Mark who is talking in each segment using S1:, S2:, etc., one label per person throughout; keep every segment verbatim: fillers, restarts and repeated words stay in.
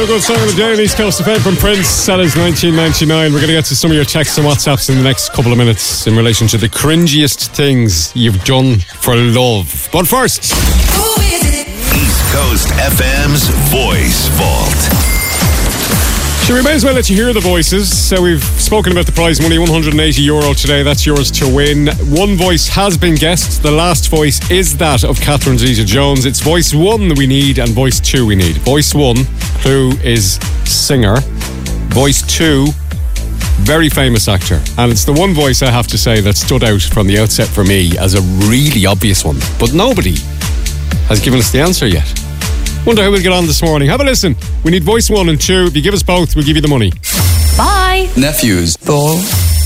S1: Feel Good Song of the Day on East Coast F M from Prince. That is nineteen ninety-nine. We're going to get to some of your texts and WhatsApps in the next couple of minutes in relation to the cringiest things you've done for love. But first,
S2: Who is it?
S3: East Coast F M's Voice Vault.
S1: sure, we may as well let you hear the voices. So we've spoken about the prize money, one hundred eighty euro today. That's yours to win. One voice has been guessed. The last voice is that of Catherine Zeta-Jones. It's voice one that we need and voice two we need. Voice one, clue is singer. Voice two, very famous actor. And it's the one voice, I have to say, that stood out from the outset for me as a really obvious one. But nobody has given us the answer yet. Wonder how we'll get on this morning. Have a listen. We need voice one and two. If you give us both, we'll give you the money.
S4: Bye.
S5: Nephews.
S4: Ball.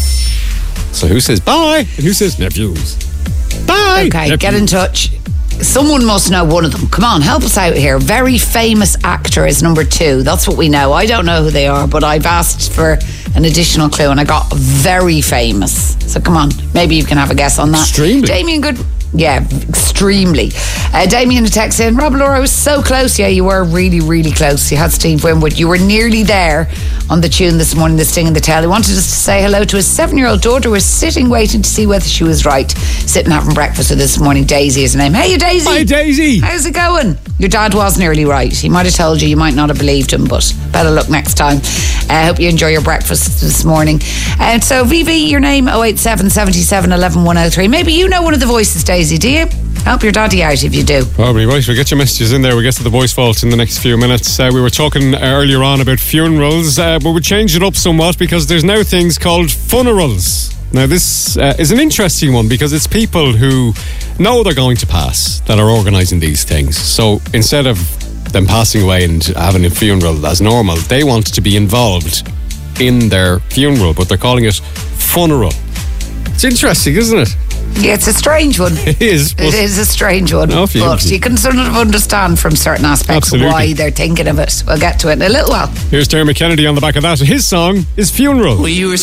S1: So who says bye and who says nephews? Bye.
S4: Okay,
S1: Nephews.
S4: get in touch. Someone must know one of them. Come on, help us out here. Very famous actor is number two. That's what we know. I don't know who they are, but I've asked for an additional clue and I got very famous. So come on, maybe you can have a guess on that.
S1: Extremely.
S4: Damien Good. Yeah, extremely. Uh, Damien a text in. Rob, Laura was so close. Yeah, you were really, really close. You had Steve Winwood. You were nearly there on the tune this morning, the Sting in the Tail. He wanted us to say hello to his seven-year-old daughter who was sitting waiting to see whether she was right. Sitting having breakfast with us this morning. Daisy is her name. Hey, Daisy.
S1: Hi, Daisy.
S4: How's it going? Your dad was nearly right. He might have told you, you might not have believed him, but better luck next time. I uh, hope you enjoy your breakfast this morning. And uh, so, V V, your name oh eight seven, seven seven, one one, one oh three. Maybe you know one of the voices, Daisy, do you? Help your daddy out if you do.
S1: Probably right. We'll get your messages in there. We'll get to the voice vault in the next few minutes. Uh, we were talking earlier on about funerals, uh, but we changed it up somewhat because there's now things called funerals. Now, this uh, is an interesting one because it's people who know they're going to pass that are organising these things. So instead of them passing away and having a funeral as normal, they want to be involved in their funeral, but they're calling it funeral. It's interesting, isn't it?
S4: Yeah, it's a strange one.
S1: It is.
S4: It is a strange one.
S1: No,
S4: but you can sort of understand from certain aspects
S1: Absolutely.
S4: why they're thinking of it. We'll get to it in a little while.
S1: Here's Dermot Kennedy on the back of that. His song is Funeral.
S5: Well, you were